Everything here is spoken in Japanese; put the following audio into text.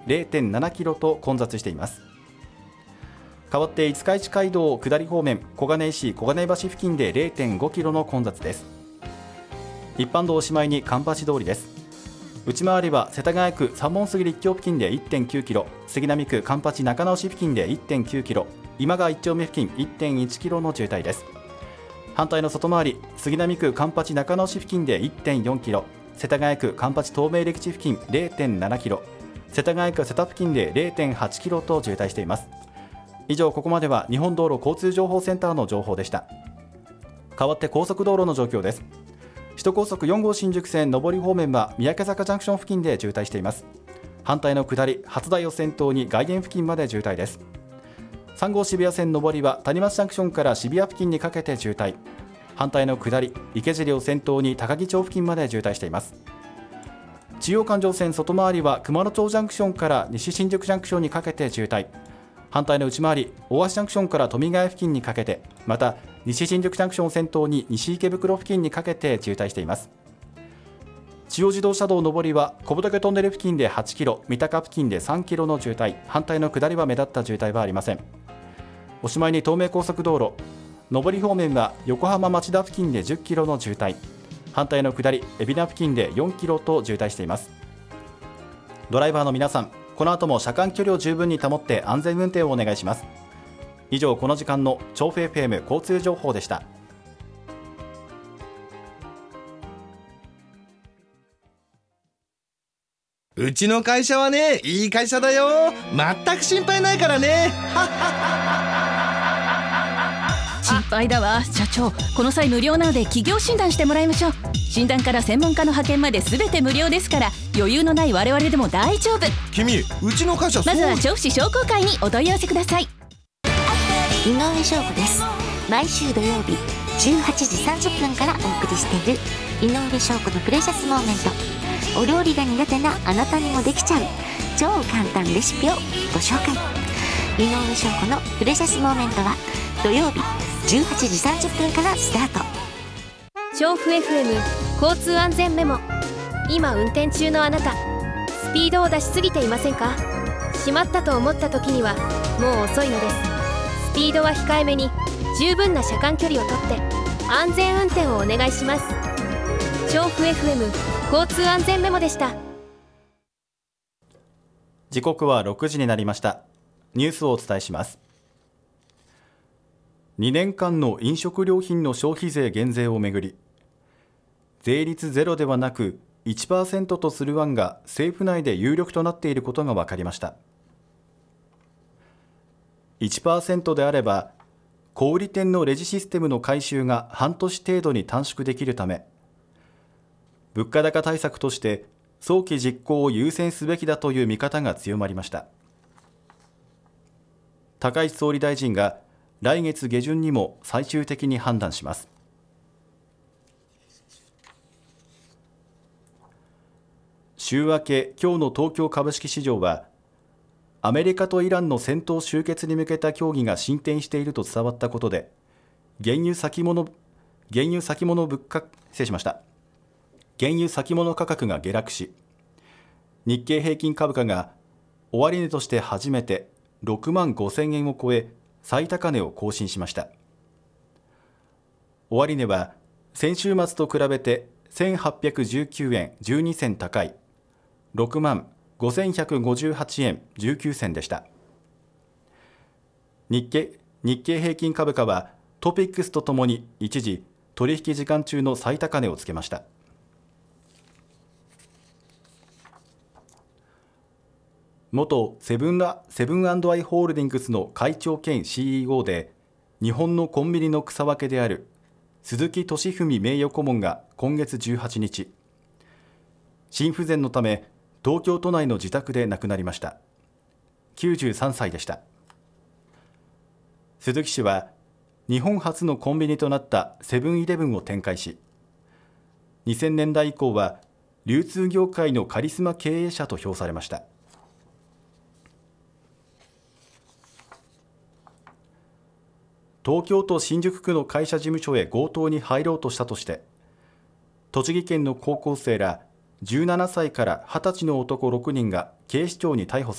0.7 キロと混雑しています。代わって五日市街道下り方面小金井市小金井橋付近で 0.5 キロの混雑です。一般道おしまいに環八通りです。内回りは世田谷区三本杉立教付近で 1.9 キロ、杉並区環八中直市付近で 1.9 キロ、今川一丁目付近 1.1 キロの渋滞です。反対の外回り、杉並区環八中直市付近で 1.4 キロ、世田谷区環八東名歴地付近 0.7 キロ、世田谷区瀬田付近で 0.8 キロと渋滞しています。以上、ここまでは日本道路交通情報センターの情報でした。代わって高速道路の状況です。首都高速4号新宿線上り方面は三宅坂ジャンクション付近で渋滞しています。反対の下り、初台を先頭に外苑付近まで渋滞です。3号渋谷線上りは谷町ジャンクションから渋谷付近にかけて渋滞、反対の下り、池尻を先頭に高木町付近まで渋滞しています。中央環状線外回りは熊野町ジャンクションから西新宿ジャンクションにかけて渋滞、反対の内回り、大橋ジャンクションから富ヶ谷付近にかけて、また西新宿ジャンクションを先頭に西池袋付近にかけて渋滞しています。中央自動車道上りは小仏トンネル付近で8キロ、三鷹付近で3キロの渋滞、反対の下りは目立った渋滞はありません。おしまいに東名高速道路上り方面は横浜町田付近で10キロの渋滞、反対の下り海老名付近で4キロと渋滞しています。ドライバーの皆さん、この後も車間距離を十分に保って安全運転をお願いします。以上、この時間の調布 FM 交通情報でした。 うちの会社はね、いい会社だよ。全く心配ないからね。 心配だわ社長、この際無料なので企業診断してもらいましょう。診断から専門家の派遣まで全て無料ですから、余裕のない我々でも大丈夫。 君、うちの会社まずは調布市商工会にお問い合わせください。 井上翔子です。毎週土曜日18時30分からお送りしている井上翔子のプレシャスモーメント。お料理が苦手なあなたにもできちゃう超簡単レシピをご紹介。井上翔子のプレシャスモーメントは土曜日18時30分からスタート。 調布 FM 交通安全メモ。今運転中のあなた、スピードを出しすぎていませんか？しまったと思った時にはもう遅いのです。スピードは控えめに、十分な車間距離をとって安全運転をお願いします。調布 FM 交通安全メモでした。 時刻は6時になりました。ニュースをお伝えします。2年間の飲食料品の消費税減税をめぐり、税率ゼロではなく 1% とする案が政府内で有力となっていることが分かりました。1% であれば小売店のレジシステムの改修が半年程度に短縮できるため、物価高対策として早期実行を優先すべきだという見方が強まりました。高市総理大臣が来月下旬にも最終的に判断します。週明け、今日の東京株式市場はアメリカとイランの戦闘終結に向けた協議が進展していると伝わったことで、原油先物価格が下落し、日経平均株価が終値として初めて6万5000円を超え、最高値を更新しました。終値は先週末と比べて1819円12銭高い6万5158円19銭でした。日経平均株価はトピックスとともに一時取引時間中の最高値をつけました。元セブン&アイ・ホールディングスの会長兼 CEO で日本のコンビニの草分けである鈴木俊文名誉顧問が今月18日、心不全のため東京都内の自宅で亡くなりました。93歳でした。鈴木氏は日本初のコンビニとなったセブンイレブンを展開し、2000年代以降は流通業界のカリスマ経営者と評されました。東京都新宿区の会社事務所へ強盗に入ろうとしたとして、栃木県の高校生ら17歳から20歳の男6人が警視庁に逮捕され